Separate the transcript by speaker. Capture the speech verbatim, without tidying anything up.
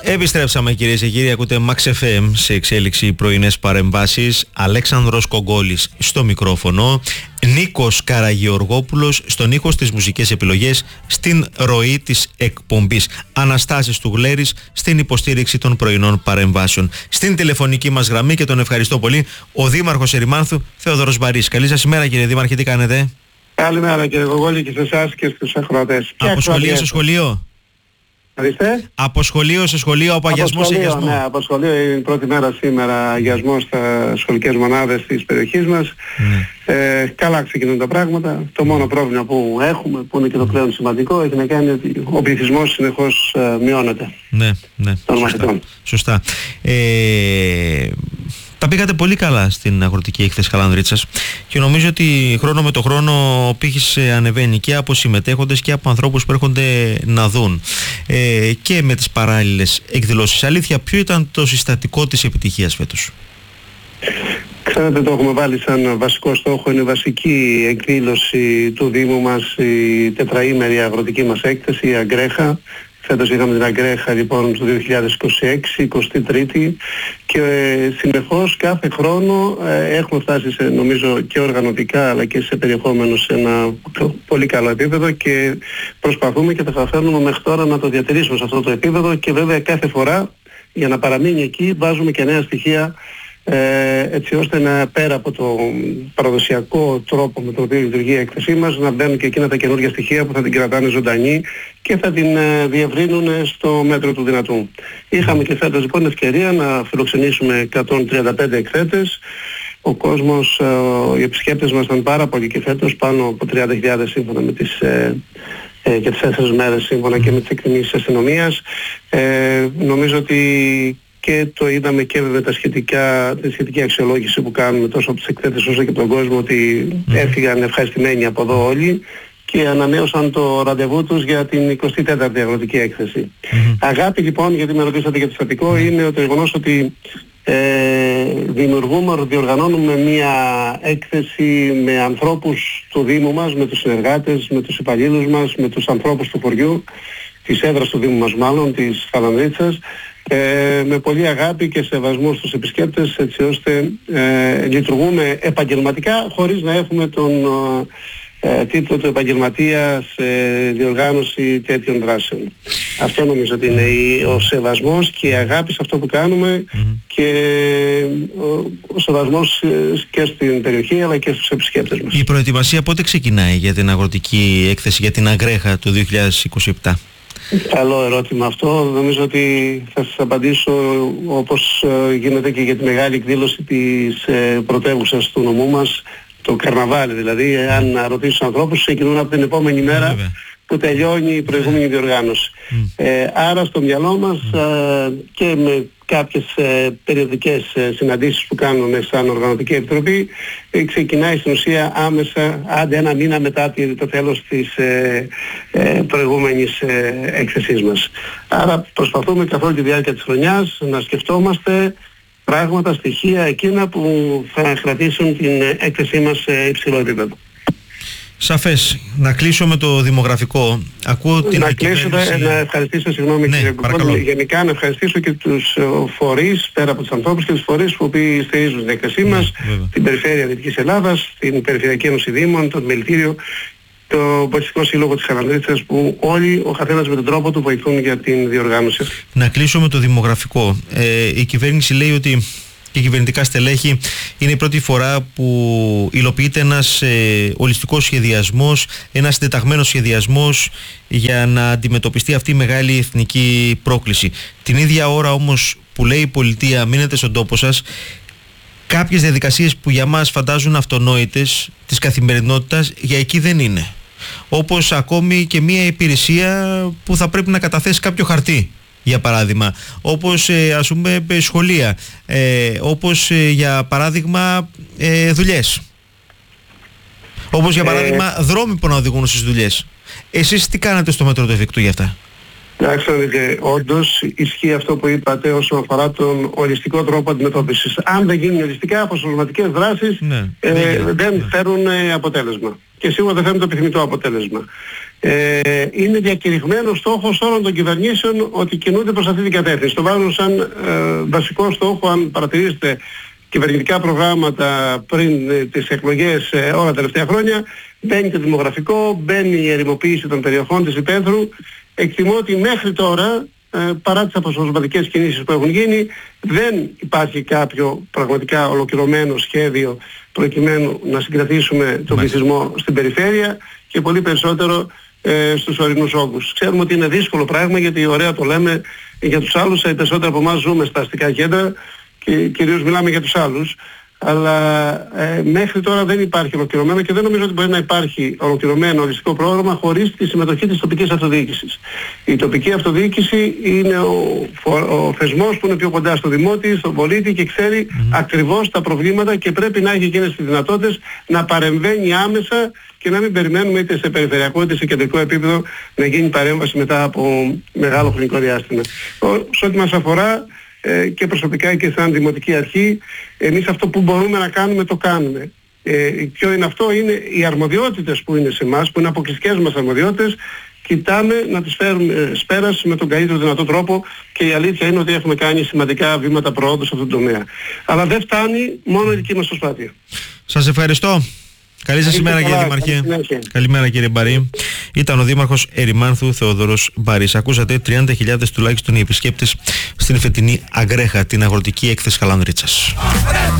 Speaker 1: Επιστρέψαμε κυρίες και κύριοι, ακούτε Max εφ εμ σε εξέλιξη πρωινές παρεμβάσεις. Αλέξανδρος Κογκόλης στο μικρόφωνο, Νίκος Καραγεωργόπουλος στον ήχο στις μουσικές επιλογές, στην ροή της εκπομπής. Αναστάσης Τουγλέρης στην υποστήριξη των πρωινών παρεμβάσεων. Στην τηλεφωνική μας γραμμή, και τον ευχαριστώ πολύ, ο Δήμαρχος Ερημάνθου, Θεόδωρος Μπαρής. Καλή σας ημέρα κύριε Δήμαρχε, τι κάνετε?
Speaker 2: Καλημέρα κύριε Κογκόλη και σε εσάς και στους ακροατές.
Speaker 1: Από σχολείο σε σχολείο.
Speaker 2: Ορίστε.
Speaker 1: Από σχολείο σε σχολείο, από αγιασμό σε αγιασμό.
Speaker 2: Ναι, από σχολείο. Είναι η πρώτη μέρα σήμερα αγιασμό στα σχολικές μονάδες της περιοχής μας. Mm. Ε, καλά ξεκινούν τα πράγματα. Το μόνο πρόβλημα που έχουμε, που είναι και το πλέον σημαντικό, έχει να κάνει ότι ο πληθυσμός συνεχώς ε, μειώνεται.
Speaker 1: Ναι, ναι.
Speaker 2: Των
Speaker 1: σωστά.
Speaker 2: μαθητών.
Speaker 1: Σωστά. Ε, τα πήγατε πολύ καλά στην αγροτική έκθεση Χαλανδρίτσας και νομίζω ότι χρόνο με το χρόνο ο πύχης ανεβαίνει και από συμμετέχοντες και από ανθρώπους που έρχονται να δουν, ε, και με τις παράλληλες εκδηλώσεις. Αλήθεια, ποιο ήταν το συστατικό της επιτυχίας φέτος?
Speaker 2: Ξέρετε, το έχουμε βάλει σαν βασικό στόχο, είναι η βασική εκδήλωση του Δήμου μας, η τετραήμερη αγροτική μας έκθεση, η Αγκρέχα. Φέτος είχαμε την Αγκρέχα λοιπόν το δύο χιλιάδες είκοσι έξι, εικοστή τρίτη, και ε, συνεχώς κάθε χρόνο ε, έχουμε φτάσει σε, νομίζω, και οργανωτικά αλλά και σε περιεχόμενο σε ένα πολύ καλό επίπεδο, και προσπαθούμε και θα καταφέρνουμε μέχρι τώρα να το διατηρήσουμε σε αυτό το επίπεδο, και βέβαια κάθε φορά για να παραμείνει εκεί βάζουμε και νέα στοιχεία, Ε, έτσι ώστε να, πέρα από το παραδοσιακό τρόπο με τον οποίο λειτουργεί η έκθεσή μας, να μπαίνουν και εκείνα τα καινούργια στοιχεία που θα την κρατάνε ζωντανή και θα την ε, διευρύνουν στο μέτρο του δυνατού. Είχαμε και φέτος λοιπόν ευκαιρία να φιλοξενήσουμε εκατόν τριάντα πέντε εκθέτες. Ο κόσμος, ε, οι επισκέπτες μας ήταν πάρα πολλοί και φέτος, πάνω από τριάντα χιλιάδες σύμφωνα με τις ε, ε, και τις τέσσερις μέρες σύμφωνα και με τις εκτιμήσεις της αστυνομίας. Ε, νομίζω ότι και το είδαμε και με τα σχετικά, τη σχετική αξιολόγηση που κάνουμε τόσο από τις εκθέτες όσο και από τον κόσμο, ότι mm. έφυγαν ευχαριστημένοι από εδώ όλοι και ανανέωσαν το ραντεβού τους για την εικοστή τέταρτη αγροτική έκθεση. Mm. Αγάπη λοιπόν, γιατί με ρωτήσατε για το συστατικό, mm. είναι το γεγονός ότι ε, δημιουργούμε, διοργανώνουμε μια έκθεση με ανθρώπους του Δήμου μας, με τους συνεργάτες, με τους υπαλλήλους μας, με τους ανθρώπους του χωριού, της έδρας του Δήμου μας μάλλον, της Χαλανδρίτσας, Ε, με πολύ αγάπη και σεβασμό στους επισκέπτες, έτσι ώστε ε, λειτουργούμε επαγγελματικά χωρίς να έχουμε τον ε, τίτλο του επαγγελματία σε διοργάνωση τέτοιων δράσεων. Αυτό νομίζω ότι είναι η, ο σεβασμός και η αγάπη σε αυτό που κάνουμε, mm-hmm. και ο, ο σεβασμός και στην περιοχή αλλά και στους επισκέπτες μας.
Speaker 1: Η προετοιμασία πότε ξεκινάει για την αγροτική έκθεση, για την Αγκρέχα του δύο χιλιάδες είκοσι επτά?
Speaker 2: Καλό ερώτημα αυτό. Νομίζω ότι θα σας απαντήσω όπως γίνεται και για τη μεγάλη εκδήλωση της πρωτεύουσας του νομού μας, το καρναβάλι δηλαδή. Αν ρωτήσω τους ανθρώπους, ξεκινούν από την επόμενη μέρα που τελειώνει η προηγούμενη διοργάνωση. Mm. Ε, άρα στο μυαλό μας mm. ε, και με κάποιες ε, περιοδικές ε, συναντήσεις που κάνουμε σαν οργανωτική επιτροπή, ε, ξεκινάει στην ουσία άμεσα, άντε ένα μήνα μετά το τέλος της ε, ε, προηγούμενης ε, έκθεσής μας. Άρα προσπαθούμε καθ' όλη τη διάρκεια της χρονιάς να σκεφτόμαστε πράγματα, στοιχεία εκείνα που θα κρατήσουν την έκθεσή μας σε υψηλό επίπεδο.
Speaker 1: Σαφές. Να κλείσω με το δημογραφικό. Ακούω την
Speaker 2: να κλείσω, να ευχαριστήσω, συγγνώμη ναι, κύριε Κουκόλη, γενικά να ευχαριστήσω και τους φορείς, πέρα από τους ανθρώπους, και τους φορείς που οποίοι στηρίζουν την έκθεσή μας, ναι, την Περιφέρεια Δυτικής Ελλάδας, την Περιφερειακή Ένωση Δήμων, το Μελητήριο, το Πολιτικό Σύλλογο της Χαλανδρίτσας, που όλοι, ο καθένας με τον τρόπο του, βοηθούν για την διοργάνωση αυτή.
Speaker 1: Να κλείσω με το δημογραφικό. Ε, η κυβέρνηση λέει ότι, και οι κυβερνητικά στελέχη, είναι η πρώτη φορά που υλοποιείται ένας ε, ολιστικός σχεδιασμός, ένας συντεταγμένος σχεδιασμός για να αντιμετωπιστεί αυτή η μεγάλη εθνική πρόκληση. Την ίδια ώρα όμως που λέει η πολιτεία μείνετε στον τόπο σας, κάποιες διαδικασίες που για μας φαντάζουν αυτονόητες της καθημερινότητας, για εκεί δεν είναι. Όπως ακόμη και μια υπηρεσία που θα πρέπει να καταθέσει κάποιο χαρτί, για παράδειγμα, όπως ε, ας πούμε σχολεία, ε, όπως ε, για παράδειγμα ε, δουλειές, όπως για παράδειγμα ε... δρόμοι που να οδηγούν στις δουλειές. Εσείς τι κάνετε στο μέτρο του εφικτού για αυτά?
Speaker 2: Ξέρετε, όντως ισχύει αυτό που είπατε όσον αφορά τον ολιστικό τρόπο αντιμετώπισης. Αν δεν γίνουν ολιστικά, αποτελεσματικές δράσεις ναι, ε, δεν, δεν φέρουν ε, αποτέλεσμα. Και σίγουρα δεν φέρουν το επιθυμητό αποτέλεσμα. Ε, είναι διακηρυγμένος στόχος όλων των κυβερνήσεων ότι κινούνται προς αυτή την κατεύθυνση. Το βάζουν σαν ε, βασικό στόχο, αν παρατηρήσετε κυβερνητικά προγράμματα πριν ε, τις εκλογές ε, όλα τα τελευταία χρόνια, μπαίνει το δημογραφικό, μπαίνει η ερημοποίηση των περιοχών της υπαίθρου. Εκτιμώ ότι μέχρι τώρα, ε, παρά τις αποσπασματικές κινήσεις που έχουν γίνει, δεν υπάρχει κάποιο πραγματικά ολοκληρωμένο σχέδιο προκειμένου να συγκρατήσουμε τον πληθυσμό στην περιφέρεια και πολύ περισσότερο ε, στους ορεινούς όγκους. Ξέρουμε ότι είναι δύσκολο πράγμα, γιατί ωραία το λέμε για τους άλλους, οι περισσότεροι από εμάς ζούμε στα αστικά κέντρα και κυρίως μιλάμε για τους άλλους, αλλά ε, μέχρι τώρα δεν υπάρχει ολοκληρωμένο και δεν νομίζω ότι μπορεί να υπάρχει ολοκληρωμένο οριστικό πρόγραμμα χωρίς τη συμμετοχή της τοπικής αυτοδιοίκησης. Η τοπική αυτοδιοίκηση είναι ο, ο θεσμός που είναι πιο κοντά στο δημότη, στον πολίτη και ξέρει mm-hmm. ακριβώς τα προβλήματα και πρέπει να έχει εκείνες τις δυνατότητες να παρεμβαίνει άμεσα και να μην περιμένουμε είτε σε περιφερειακό είτε σε κεντρικό επίπεδο να γίνει παρέμβαση μετά από μεγάλο χρονικό διάστημα. Σε ό,τι μας αφορά, Ε, και προσωπικά και σαν Δημοτική Αρχή, εμείς αυτό που μπορούμε να κάνουμε το κάνουμε. Ε, ποιο είναι αυτό? Είναι οι αρμοδιότητες που είναι σε εμάς, που είναι αποκλειστικές μας αρμοδιότητες, κοιτάμε να τις φέρουμε σπέρας με τον καλύτερο δυνατό τρόπο και η αλήθεια είναι ότι έχουμε κάνει σημαντικά βήματα προόδου σε αυτόν τον τομέα. Αλλά δεν φτάνει μόνο η δική μας προσπάθεια.
Speaker 1: Σας ευχαριστώ. Καλή σας ημέρα κύριε Δήμαρχε. Καλημέρα κύριε Μπαρή. Ήταν ο Δήμαρχος Ερημάνθου Θεόδωρος Μπαρής. Ακούσατε τριάντα χιλιάδες τουλάχιστον οι επισκέπτες στην φετινή Αγκρέχα, την αγροτική έκθεση Χαλανδρίτσας.